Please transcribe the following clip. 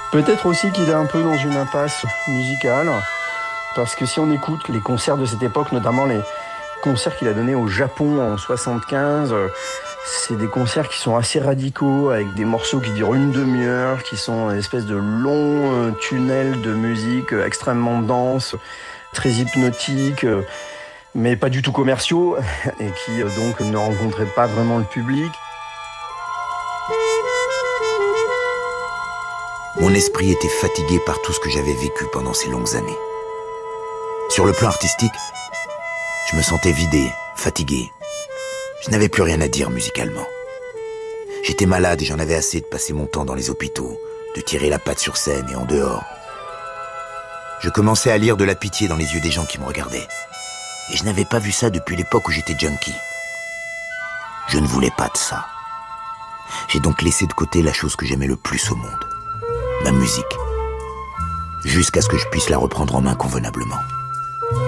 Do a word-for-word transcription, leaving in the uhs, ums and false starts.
Peut-être aussi qu'il est un peu dans une impasse musicale, parce que si on écoute les concerts de cette époque, notamment les concerts qu'il a donnés au Japon en soixante-quinze, c'est des concerts qui sont assez radicaux, avec des morceaux qui durent une demi-heure, qui sont une espèce de longs tunnels de musique extrêmement denses, très hypnotiques, mais pas du tout commerciaux, et qui donc ne rencontraient pas vraiment le public. Mon esprit était fatigué par tout ce que j'avais vécu pendant ces longues années. Sur le plan artistique, je me sentais vidé, fatigué. Je n'avais plus rien à dire musicalement. J'étais malade et j'en avais assez de passer mon temps dans les hôpitaux, de tirer la patte sur scène et en dehors. Je commençais à lire de la pitié dans les yeux des gens qui me regardaient. Et je n'avais pas vu ça depuis l'époque où j'étais junkie. Je ne voulais pas de ça. J'ai donc laissé de côté la chose que j'aimais le plus au monde. Ma musique, jusqu'à ce que je puisse la reprendre en main convenablement.